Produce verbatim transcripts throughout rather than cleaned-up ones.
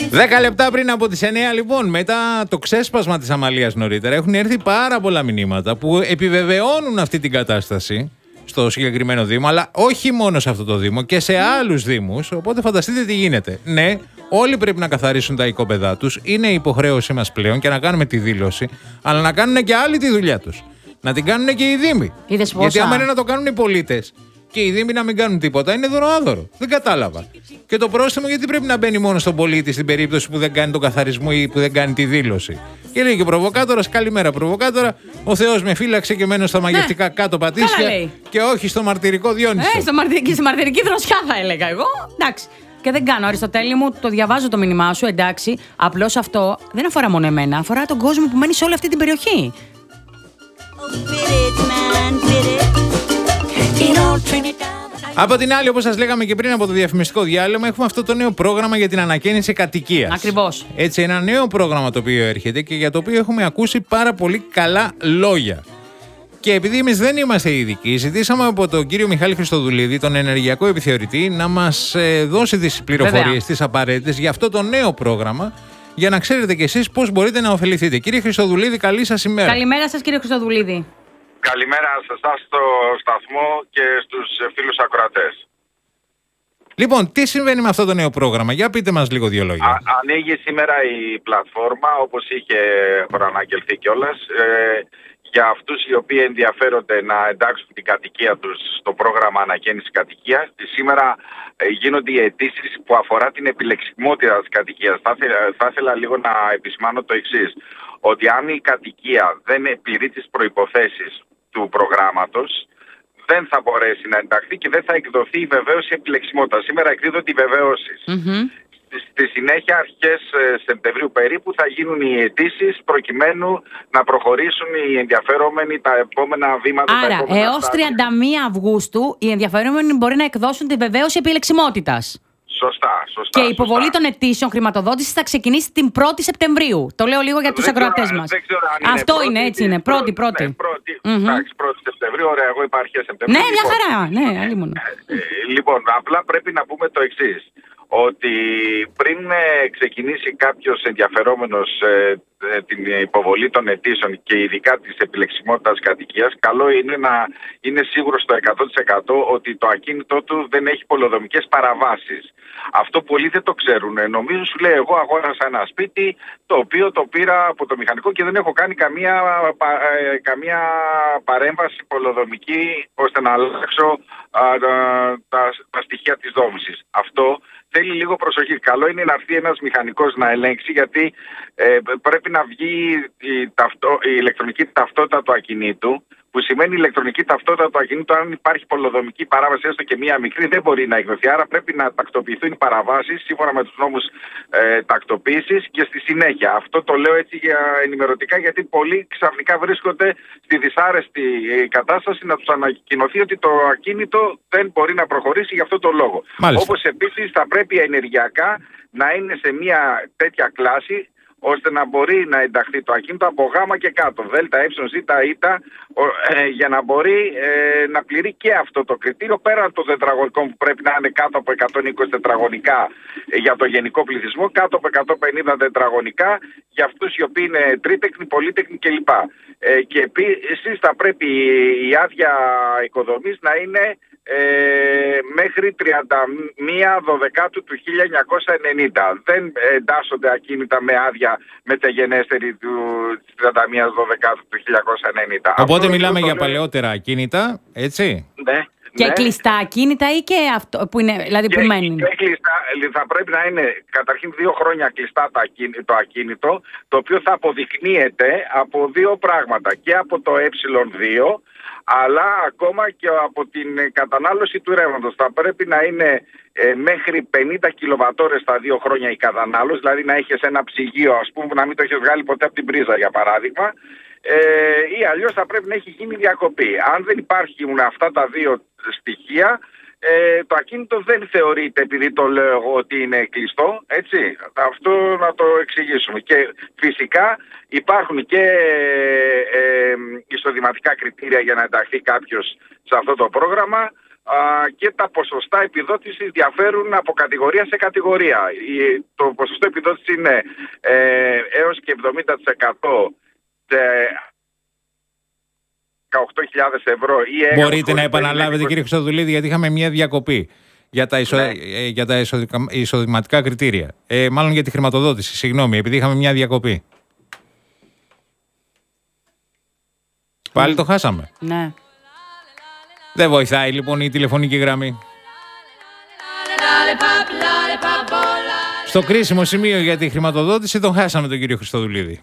Δέκα λεπτά πριν από τις εννιά, λοιπόν, μετά το ξέσπασμα της Αμαλίας νωρίτερα, έχουν έρθει πάρα πολλά μηνύματα που επιβεβαιώνουν αυτή την κατάσταση στο συγκεκριμένο Δήμο, αλλά όχι μόνο σε αυτό το Δήμο και σε άλλους Δήμους. Οπότε φανταστείτε τι γίνεται. Ναι, όλοι πρέπει να καθαρίσουν τα οικόπεδά τους. Είναι η υποχρέωσή μας πλέον και να κάνουμε τη δήλωση, αλλά να κάνουν και άλλοι τη δουλειά τους. Να την κάνουν και οι Δήμοι. Γιατί άμα είναι να το κάνουν οι πολίτες και οι Δήμοι να μην κάνουν τίποτα, είναι δωροάδωρο. Δεν κατάλαβα. Και το πρόστιμο, γιατί πρέπει να μπαίνει μόνο στον πολίτη στην περίπτωση που δεν κάνει τον καθαρισμό ή που δεν κάνει τη δήλωση. Και λέει και ο προβοκάτορας, καλημέρα προβοκάτορα. Ο Θεός με φύλαξε και μένω στα μαγευτικά ναι. κάτω πατήσια και όχι στο μαρτυρικό Διόνυσο. Ε, στο μαρτι... και στη μαρτυρική δροσιά θα έλεγα εγώ. Εντάξει. Και δεν κάνω, Αριστοτέλη μου, το διαβάζω το μήνυμά σου, εντάξει. Απλώς αυτό δεν αφορά μόνο εμένα, αφορά τον κόσμο που μένει σε όλη αυτή την περιοχή. Από την άλλη, όπως σας λέγαμε και πριν από το διαφημιστικό διάλειμμα, έχουμε αυτό το νέο πρόγραμμα για την ανακαίνιση κατοικίας. Ακριβώς. Έτσι, ένα νέο πρόγραμμα το οποίο έρχεται και για το οποίο έχουμε ακούσει πάρα πολύ καλά λόγια. Και επειδή εμείς δεν είμαστε ειδικοί, ζητήσαμε από τον κύριο Μιχάλη Χριστοδουλίδη, τον ενεργειακό επιθεωρητή, να μας ε, δώσει τις πληροφορίες, τις απαραίτητες για αυτό το νέο πρόγραμμα, για να ξέρετε κι εσείς πώς μπορείτε να ωφεληθείτε. Κύριε Χριστοδουλίδη, καλή σας ημέρα. Καλημέρα σας, κύριε Χριστοδουλίδη. Καλημέρα σε εσάς στο σταθμό και στους φίλους ακροατές. Λοιπόν, τι συμβαίνει με αυτό το νέο πρόγραμμα, για πείτε μας λίγο δύο λόγια. Α, ανοίγει σήμερα η πλατφόρμα, όπως είχε προαναγγελθεί κιόλας, ε, για αυτούς οι οποίοι ενδιαφέρονται να εντάξουν την κατοικία τους στο πρόγραμμα ανακαίνιση κατοικίας. Σήμερα ε, γίνονται οι αιτήσεις που αφορά την επιλεξιμότητα της κατοικίας. Θα, θα ήθελα λίγο να επισημάνω το εξής, ότι αν η κατοικία δεν πληρεί τις προϋποθέσεις του προγράμματος, δεν θα μπορέσει να ενταχθεί και δεν θα εκδοθεί η βεβαίωση επιλεξιμότητας. Σήμερα εκδίδονται οι βεβαίωσεις. Mm-hmm. Στη συνέχεια, αρχές Σεπτεμβρίου περίπου, θα γίνουν οι αιτήσεις προκειμένου να προχωρήσουν οι ενδιαφερόμενοι τα επόμενα βήματα. Άρα, έως τριάντα μία Αυγούστου οι ενδιαφερόμενοι μπορεί να εκδώσουν τη βεβαίωση επιλεξιμότητας. Σωστά, σωστά. Και η υποβολή σωστά. των αιτήσεων χρηματοδότησης θα ξεκινήσει την πρώτη Σεπτεμβρίου. Το λέω λίγο για τους ακροατές μας. Δεν ξέρω αν είναι Αυτό πρώτη, είναι, έτσι είναι. Πρώτη, πρώτη. Ναι, πρώτη. Mm-hmm. Εντάξει, πρώτη Σεπτεμβρίου, ωραία, εγώ είπα αρχές Σεπτεμβρίου. Ναι, μια χαρά. Ναι, αλλήμον. Λοιπόν, απλά πρέπει να πούμε το εξής. Ότι πριν ξεκινήσει κάποιος ενδιαφερόμενος ε, ε, την υποβολή των αιτήσεων και ειδικά της επιλεξιμότητας κατοικίας, καλό είναι να είναι σίγουρο στο εκατό τοις εκατό ότι το ακίνητό του δεν έχει πολεοδομικές παραβάσεις. Αυτό πολλοί δεν το ξέρουν. Νομίζω σου λέει, εγώ αγόρασα ένα σπίτι το οποίο το πήρα από το μηχανικό και δεν έχω κάνει καμία, πα, ε, καμία παρέμβαση πολεοδομική ώστε να αλλάξω α, α, τα, τα στοιχεία της δόμησης. Αυτό θέλει λίγο προσοχή. Καλό είναι να έρθει ένας μηχανικός να ελέγξει, γιατί ε, πρέπει να βγει η, ταυτό, η ηλεκτρονική ταυτότητα του ακινήτου, που σημαίνει η ηλεκτρονική ταυτότητα του ακινήτου. Αν υπάρχει πολεοδομική παράβαση, έστω και μία μικρή, δεν μπορεί να εκδοθεί. Άρα πρέπει να τακτοποιηθούν οι παραβάσεις σύμφωνα με τους νόμους ε, τακτοποίησης και στη συνέχεια. Αυτό το λέω έτσι για ενημερωτικά, γιατί πολλοί ξαφνικά βρίσκονται στη δυσάρεστη κατάσταση να τους ανακοινωθεί ότι το ακίνητο δεν μπορεί να προχωρήσει για αυτό το λόγο. Όπως επίσης θα πρέπει ενεργειακά να είναι σε μία τέτοια κλάση, ώστε να μπορεί να ενταχθεί το ακίνητο από γάμα και κάτω, δέλτα, ε, ζήτα, ήτα, ε, για να μπορεί ε, να πληρεί και αυτό το κριτήριο, πέραν των τετραγωνικών που πρέπει να είναι κάτω από εκατόν είκοσι τετραγωνικά ε, για το γενικό πληθυσμό, κάτω από εκατόν πενήντα τετραγωνικά για αυτούς οι οποίοι είναι τρίτεκνοι, πολύτεκνοι κλπ. Ε, και επίσης θα πρέπει η άδεια οικοδομής να είναι Ε, μέχρι τριάντα μία Δωδεκάτου του χίλια εννιακόσια ενενήντα. Δεν εντάσσονται ακίνητα με άδεια μεταγενέστερη του τριάντα μία Δωδεκάτου του χίλια εννιακόσια ενενήντα. Οπότε αυτό μιλάμε για παλαιότερα ακίνητα, έτσι? Ναι. Και ναι. κλειστά ακίνητα ή και αυτό που είναι, δηλαδή που και, μένουν? Και κλειστά, θα πρέπει να είναι καταρχήν δύο χρόνια κλειστά το ακίνητο, το οποίο θα αποδεικνύεται από δύο πράγματα. Και από το ε δύο, αλλά ακόμα και από την κατανάλωση του ρεύματος. Θα πρέπει να είναι ε, μέχρι πενήντα κιλοβατόρες τα δύο χρόνια η κατανάλωση, δηλαδή να έχεις ένα ψυγείο, ας πούμε, να μην το έχεις βγάλει ποτέ από την πρίζα, για παράδειγμα, ε, ή αλλιώς θα πρέπει να έχει γίνει διακοπή. Αν δεν υπάρχουν αυτά τα δύο στοιχεία, ε, το ακίνητο δεν θεωρείται, επειδή το λέω εγώ, ότι είναι κλειστό, έτσι. Αυτό να το εξηγήσουμε. Και φυσικά υπάρχουν και ε, ε, εισοδηματικά κριτήρια για να ενταχθεί κάποιος σε αυτό το πρόγραμμα. και τα ποσοστά επιδότησης διαφέρουν από κατηγορία σε κατηγορία. Το ποσοστό επιδότησης είναι ε, έως και εβδομήντα τοις εκατό σε δεκαοκτώ χιλιάδες ευρώ. Ή μπορείτε να επαναλάβετε, κύριε Χριστοδουλίδη, γιατί είχαμε μια διακοπή για τα, ισο... ναι. για τα εισοδηματικά κριτήρια. Ε, μάλλον για τη χρηματοδότηση, συγγνώμη, επειδή είχαμε μια διακοπή. Πάλι το χάσαμε. Ναι. Δεν βοηθάει λοιπόν η τηλεφωνική γραμμή. Στο κρίσιμο σημείο για τη χρηματοδότηση τον χάσαμε τον κύριο Χριστοδουλίδη.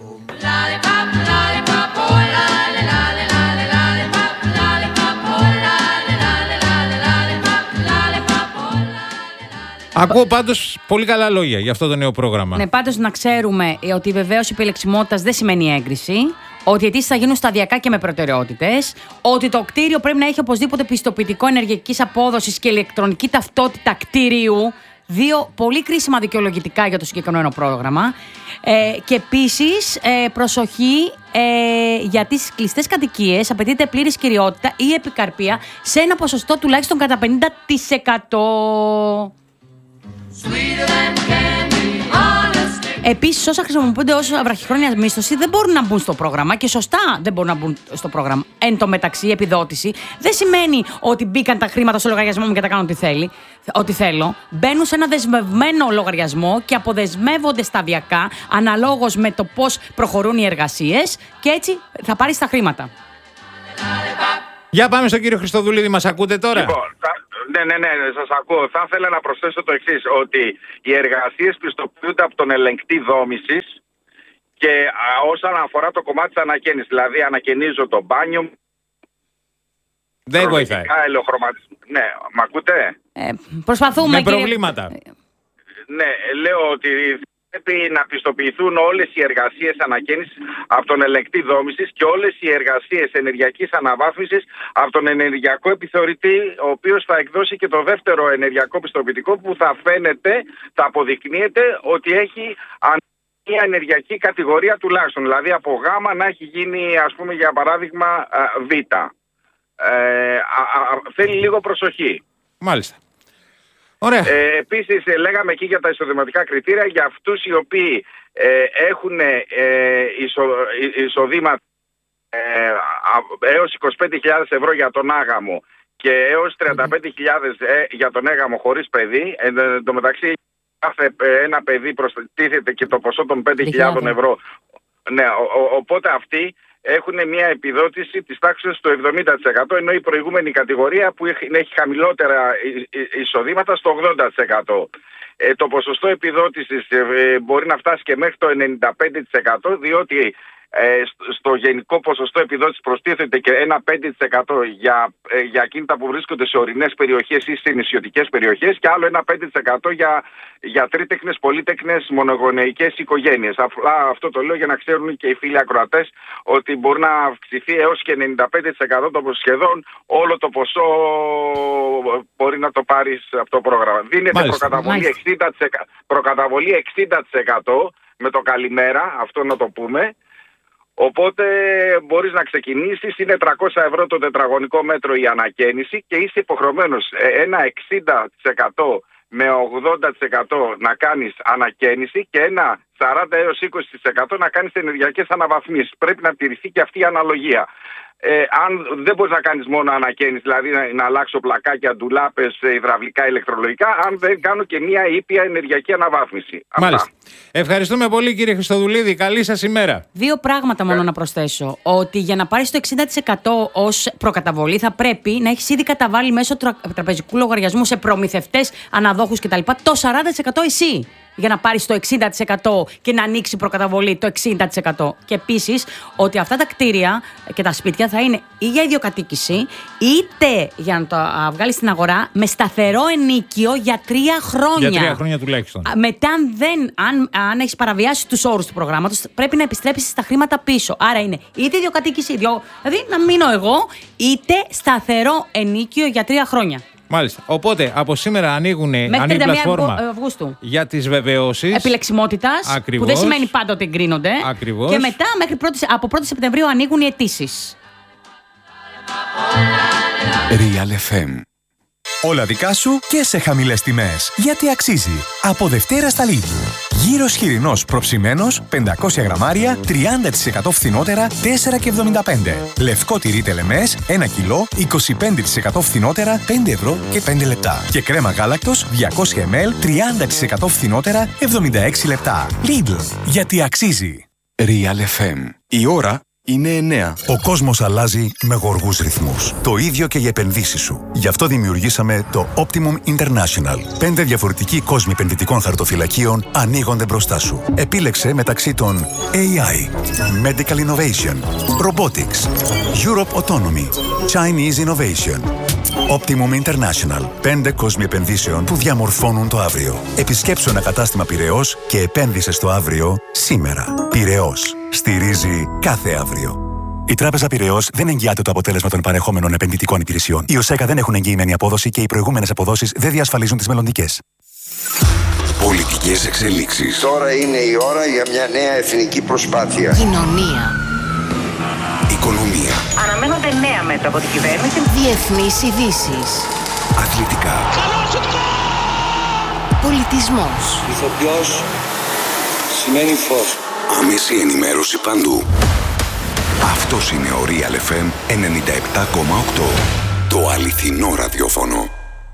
Ακούω πάντως πολύ καλά λόγια για αυτό το νέο πρόγραμμα. Ναι, πάντως να ξέρουμε ότι βεβαίως η επιλεξιμότητας δεν σημαίνει έγκριση. Ότι οι αιτήσεις θα γίνουν σταδιακά και με προτεραιότητες. Ότι το κτίριο πρέπει να έχει οπωσδήποτε πιστοποιητικό ενεργειακής απόδοσης και ηλεκτρονική ταυτότητα κτίριου. Δύο πολύ κρίσιμα δικαιολογητικά για το συγκεκριμένο πρόγραμμα. Ε, και επίσης, ε, προσοχή, ε, γιατί στις κλειστές κατοικίες απαιτείται πλήρης κυριότητα ή επικαρπία σε ένα ποσοστό τουλάχιστον κατά πενήντα τοις εκατό. Επίσης, όσα χρησιμοποιούνται ως βραχυχρόνια μίσθωση δεν μπορούν να μπουν στο πρόγραμμα και σωστά δεν μπορούν να μπουν στο πρόγραμμα. Εν τω μεταξύ, η επιδότηση δεν σημαίνει ότι μπήκαν τα χρήματα στο λογαριασμό μου και τα κάνω ό,τι θέλει, ό,τι θέλω. Μπαίνουν σε ένα δεσμευμένο λογαριασμό και αποδεσμεύονται σταδιακά αναλόγως με το πώς προχωρούν οι εργασίες και έτσι θα πάρεις τα χρήματα. Για πάμε στον κύριο Χριστοδουλίδη, μας ακούτε τώρα? Λοιπόν, ναι, ναι, ναι, σας ακούω. Θα ήθελα να προσθέσω το εξής, ότι οι εργασίες πιστοποιούνται από τον ελεγκτή δόμησης και α, όσον αφορά το κομμάτι της ανακαίνησης, δηλαδή ανακαινίζω το μπάνιο. Δεν βοηθάει. Ναι, μ' ακούτε? Ε, προσπαθούμε, με κύριε... προβλήματα. Ναι, λέω ότι πρέπει να πιστοποιηθούν όλες οι εργασίες ανακαίνησης από τον ελεγκτή δόμησης και όλες οι εργασίες ενεργειακής αναβάθμισης από τον ενεργειακό επιθεωρητή, ο οποίος θα εκδώσει και το δεύτερο ενεργειακό πιστοποιητικό που θα φαίνεται, θα αποδεικνύεται ότι έχει μια ενεργειακή κατηγορία τουλάχιστον. Δηλαδή από Γ να έχει γίνει, ας πούμε, για παράδειγμα Β. Ε, α, α, θέλει λίγο προσοχή. Μάλιστα. Ωραία. Ε, επίσης, ε, λέγαμε εκεί για τα εισοδηματικά κριτήρια για αυτούς οι οποίοι ε, έχουν ε, εισο, εισοδήμα ε, έως είκοσι πέντε χιλιάδες ευρώ για τον άγαμο και έως τριάντα πέντε χιλιάδες ε, για τον έγαμο χωρίς παιδί. Εν ε, τω μεταξύ, κάθε ε, ένα παιδί προστίθεται και το ποσό των πέντε χιλιάδες ευρώ. Ναι, ο, ο, οπότε αυτοί έχουν μια επιδότηση της τάξης του εβδομήντα τοις εκατό, ενώ η προηγούμενη κατηγορία που έχει, έχει χαμηλότερα εισοδήματα στο ογδόντα τοις εκατό. Ε, το ποσοστό επιδότησης ε, μπορεί να φτάσει και μέχρι το ενενήντα πέντε τοις εκατό, διότι ε, στο γενικό ποσοστό επιδότησης προστίθεται και ένα πέντε τοις εκατό για, ε, για ακίνητα που βρίσκονται σε ορεινές περιοχές ή σε νησιωτικές περιοχές και άλλο ένα πέντε τοις εκατό για, για τρίτεκνες, πολύτεκνες, μονογονεϊκές οικογένειες. Απλά αυτό το λέω για να ξέρουν και οι φίλοι ακροατές ότι μπορεί να αυξηθεί έως και ενενήντα πέντε τοις εκατό το σχεδόν όλο το ποσό μπορεί να το πάρεις από το πρόγραμμα. Δίνεται προκαταβολή εξήντα τοις εκατό, προκαταβολή εξήντα τοις εκατό με το καλημέρα, αυτό να το πούμε. Οπότε μπορείς να ξεκινήσεις, είναι τριακόσια ευρώ το τετραγωνικό μέτρο η ανακαίνιση και είσαι υποχρεωμένος ένα εξήντα τοις εκατό με ογδόντα τοις εκατό να κάνεις ανακαίνιση και ένα σαράντα έως είκοσι τοις εκατό να κάνεις ενεργειακές αναβαθμίσεις. Πρέπει να τηρηθεί και αυτή η αναλογία. Ε, αν δεν μπορείς να κάνεις μόνο ανακαίνιση, δηλαδή να, να αλλάξω πλακάκια, ντουλάπες, υδραυλικά, ηλεκτρολογικά, αν δεν κάνω και μια ήπια ενεργειακή αναβάθμιση. Μάλιστα. Αυτά. Ευχαριστούμε πολύ, κύριε Χριστοδουλίδη. Καλή σας ημέρα. Δύο πράγματα μόνο ε. να προσθέσω. Ότι για να πάρεις το εξήντα τοις εκατό ως προκαταβολή θα πρέπει να έχεις ήδη καταβάλει μέσω τρα... τραπεζικού λογαριασμού σε προμηθευτές, αναδόχους κτλ. Το σαράντα τοις εκατό εσύ. Για να πάρεις το εξήντα τοις εκατό και να ανοίξει προκαταβολή το εξήντα τοις εκατό. Και επίσης ότι αυτά τα κτίρια και τα σπίτια θα είναι ή για ιδιοκατοίκηση, είτε για να το βγάλεις στην αγορά με σταθερό ενίκιο για τρία χρόνια. Για τρία χρόνια τουλάχιστον. Μετά, αν, δεν, αν, αν έχεις παραβιάσει τους όρους του προγράμματος, πρέπει να επιστρέψεις τα χρήματα πίσω. Άρα είναι είτε ιδιοκατοίκηση, ιδιο, δηλαδή να μείνω εγώ, είτε σταθερό ενίκιο για τρία χρόνια. Μάλιστα. Οπότε από σήμερα ανοίγουν η πλατφόρμα Αυγούστου για τις βεβαιώσεις επιλεξιμότητας, που δεν σημαίνει πάντα ότι εγκρίνονται. Ακριβώς. Και μετά μέχρι πρώτη, από πρώτη Σεπτεμβρίου ανοίγουν οι αιτήσεις. Real εφ εμ Όλα δικά σου και σε χαμηλές τιμές. Γιατί αξίζει. Από Δευτέρα στα Lidl. Γύρος χοιρινός προψημένος, πεντακόσια γραμμάρια, τριάντα τοις εκατό φθηνότερα, τέσσερα και εβδομήντα πέντε. Λευκό τυρί τελεμές, ένα κιλό, είκοσι πέντε τοις εκατό φθηνότερα, πέντε ευρώ και πέντε λεπτά. Και κρέμα γάλακτος, διακόσια μιλιλίτρα, τριάντα τοις εκατό φθηνότερα, εβδομήντα έξι λεπτά. Lidl. Γιατί αξίζει. Real εφ εμ. Η ώρα είναι εννέα. Ο κόσμος αλλάζει με γοργούς ρυθμούς. Το ίδιο και οι επενδύσεις σου. Γι' αυτό δημιουργήσαμε το Optimum International. Πέντε διαφορετικοί κόσμοι επενδυτικών χαρτοφυλακίων ανοίγονται μπροστά σου. Επίλεξε μεταξύ των έι άι, Medical Innovation, Robotics, Europe Autonomy, Chinese Innovation. Optimum International. Πέντε κόσμοι επενδύσεων που διαμορφώνουν το αύριο. Επισκέψου ένα κατάστημα Πειραιώς και επένδυσε στο αύριο σήμερα. Πειραιώς. Στηρίζει κάθε αύριο. Η Τράπεζα Πειραιώς δεν εγγυάται το αποτέλεσμα των παρεχόμενων επενδυτικών υπηρεσιών. Οι ΟΣΕΚΑ δεν έχουν εγγυημένη απόδοση και οι προηγούμενες αποδόσεις δεν διασφαλίζουν τις μελλοντικές. Πολιτικές εξελίξεις. Τώρα είναι η ώρα για μια νέα εθνική προσπάθεια. Κοινωνία. Οικονομία. Αναμένονται νέα μέτρα από την κυβέρνηση. Διεθνείς ειδήσεις. Αθλητικά. Πολιτισμός. Ηθοποιός σημαίνει φως. Άμεση ενημέρωση παντού. Αυτός είναι ο Real εφ εμ ενενήντα επτά κόμμα οκτώ. Το αληθινό ραδιόφωνο.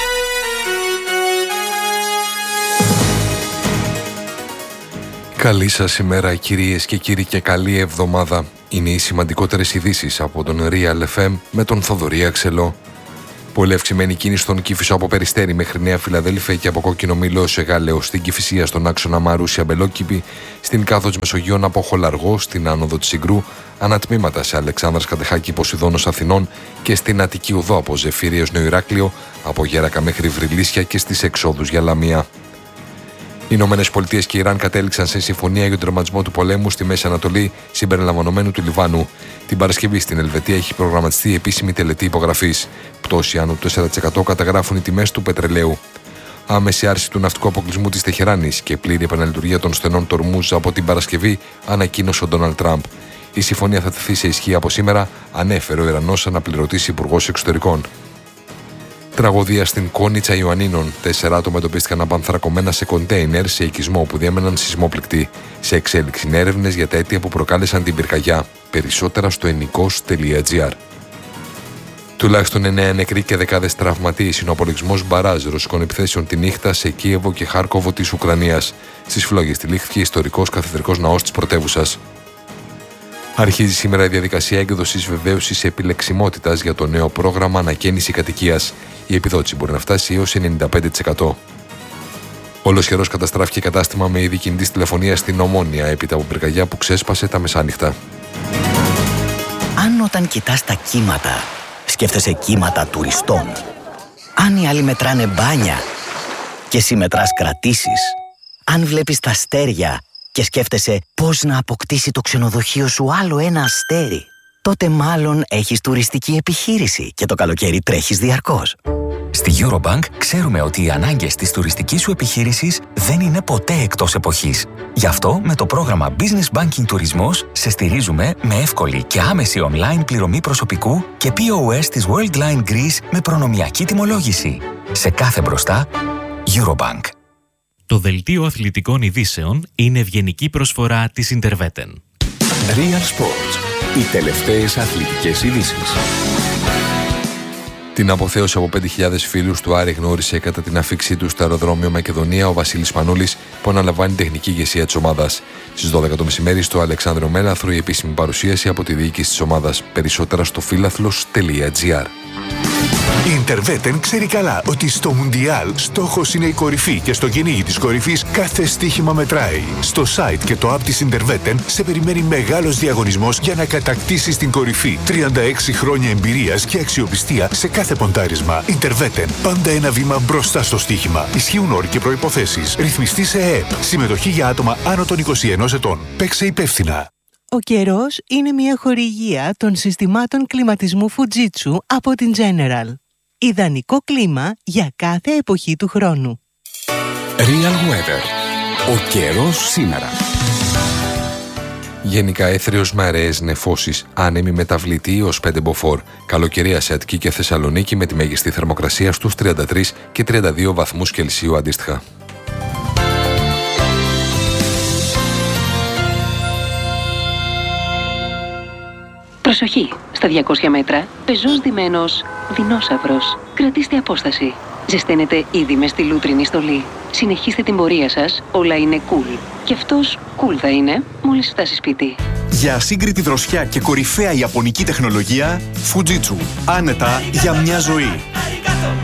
Καλή σας ημέρα κυρίες και κύριοι και καλή εβδομάδα. Είναι οι σημαντικότερες ειδήσεις από τον Real εφ εμ με τον Θοδωρή Αξελό. Πολύ αυξημένη κίνηση στον Κήφισο από Περιστέρι μέχρι Νέα Φιλαδέλφια και από Κόκκινο Μήλο σε Γάλεο, στην Κηφισία στον άξονα Μαρούσια Μπελόκηπη, στην Κάθοδος Μεσογείων από Χολαργό, στην άνοδο της Συγκρού, ανατμήματα σε Αλεξάνδρας Κατεχάκη Ποσειδώνος Αθηνών και στην Αττική Οδό από Ζεφύριος Νέο Ηράκλειο, από Γέρακα μέχρι Βρυλίσια και στις εξόδους για Λαμία. Οι Ηνωμένες Πολιτείες και η Ιράν κατέληξαν σε συμφωνία για τον τερματισμό του πολέμου στη Μέση Ανατολή, συμπεριλαμβανομένου του Λιβάνου. Την Παρασκευή στην Ελβετία έχει προγραμματιστεί η επίσημη τελετή υπογραφής. Πτώση άνω του τέσσερα τοις εκατό καταγράφουν οι τιμές του πετρελαίου. Άμεση άρση του ναυτικού αποκλεισμού της Τεχεράνης και πλήρη επαναλειτουργία των στενών του Ορμούζ από την Παρασκευή, ανακοίνωσε ο Ντόναλντ Τραμπ. Η συμφωνία θα τεθεί σε ισχύ από σήμερα, ανέφερε ο Ιρανός αναπληρωτής υπουργός εξωτερικών. Τραγωδία στην Κόνιτσα Ιωαννίνων. Τέσσερα άτομα εντοπίστηκαν απανθρακωμένα σε κοντέινερ σε οικισμό που διέμεναν σεισμόπληκτοι. Σε εξέλιξη είναι έρευνες για τα αίτια που προκάλεσαν την πυρκαγιά. Περισσότερα στο ενικός τελεία τζι άρ. Τουλάχιστον εννέα νεκροί και δεκάδες τραυματίες είναι ο απολογισμός μπαράζ ρωσικών επιθέσεων τη νύχτα σε Κίεβο και Χάρκοβο της Ουκρανίας. Στις φλόγες τυλίχθηκε ιστορικός καθεδρικός ναός της πρωτεύουσας. Αρχίζει σήμερα η διαδικασία έκδοσης βεβαίωσης επιλεξιμότητας για το νέο πρόγραμμα ανακαίνιση κατοικίας. Η επιδότηση μπορεί να φτάσει έως ενενήντα πέντε τοις εκατό. Ολοσχερός καταστράφηκε κατάστημα με είδη κινητής τηλεφωνίας στην Ομόνια έπειτα από πυρκαγιά που ξέσπασε τα μεσάνυχτα. Αν όταν κοιτάς τα κύματα, σκέφτεσαι κύματα τουριστών. Αν οι άλλοι μετράνε μπάνια και εσύ μετράς κρατήσεις. Αν βλέπεις τα αστέρια και σκέφτεσαι πώς να αποκτήσει το ξενοδοχείο σου άλλο ένα αστέρι, τότε μάλλον έχεις τουριστική επιχείρηση και το καλοκαίρι τρέχεις διαρκώς. Στη Eurobank ξέρουμε ότι οι ανάγκες της τουριστικής σου επιχείρησης δεν είναι ποτέ εκτός εποχής. Γι' αυτό με το πρόγραμμα Business Banking Τουρισμός σε στηρίζουμε με εύκολη και άμεση online πληρωμή προσωπικού και πι ο ες της Worldline Greece με προνομιακή τιμολόγηση. Σε κάθε μπροστά, Eurobank. Το δελτίο αθλητικών ειδήσεων είναι ευγενική προσφορά της Interveten. Real Sports. Οι τελευταίες αθλητικές ειδήσεις. Την αποθέωση από πέντε χιλιάδες φίλους του Άρη γνώρισε κατά την αφήξή του στο αεροδρόμιο Μακεδονία ο Βασίλης Πανούλης, που αναλαμβάνει τεχνική ηγεσία της ομάδας. Στις δώδεκα το μεσημέρι στο Αλεξάνδριο Μέλαθρο η επίσημη παρουσίαση από τη διοίκηση της ομάδας. Περισσότερα στο φίλαθλος τελεία τζι άρ. Η Interveten ξέρει καλά ότι στο Μουντιάλ στόχος είναι η κορυφή και στο κυνήγι της κορυφής κάθε στοίχημα μετράει. Στο site και το app της Interveten σε περιμένει μεγάλος διαγωνισμός για να κατακτήσεις την κορυφή. τριάντα έξι χρόνια εμπειρίας και αξιοπιστία σε κάθε ποντάρισμα. Interveten. Πάντα ένα βήμα μπροστά στο στοίχημα. Ισχύουν όροι και προϋποθέσεις. Ρυθμιστή σε ΕΕΠ. Συμμετοχή για άτομα άνω των είκοσι ενός ετών. Παίξε υπεύθυνα. Ο καιρός είναι μια χορηγία των συστημάτων κλιματισμού Fujitsu από την General. Ιδανικό κλίμα για κάθε εποχή του χρόνου. Real Weather. Ο καιρός σήμερα. Γενικά έθριος με αραιές νεφώσεις, άνεμη μεταβλητή ως πέντε μποφόρ. Καλοκαιρία σε Αττική και Θεσσαλονίκη με τη μέγιστη θερμοκρασία στους τριάντα τρεις και τριάντα δύο βαθμούς Κελσίου αντίστοιχα. Προσοχή! Στα διακόσια μέτρα, πεζός ντυμένος δεινόσαυρος. Κρατήστε απόσταση. Ζεσταίνετε ήδη μες στη λούτρινη στολή. Συνεχίστε την πορεία σας, όλα είναι cool. Και αυτός cool θα είναι μόλις φτάσει σπίτι. Για ασύγκριτη δροσιά και κορυφαία ιαπωνική τεχνολογία, Fujitsu. Άνετα για μια ζωή.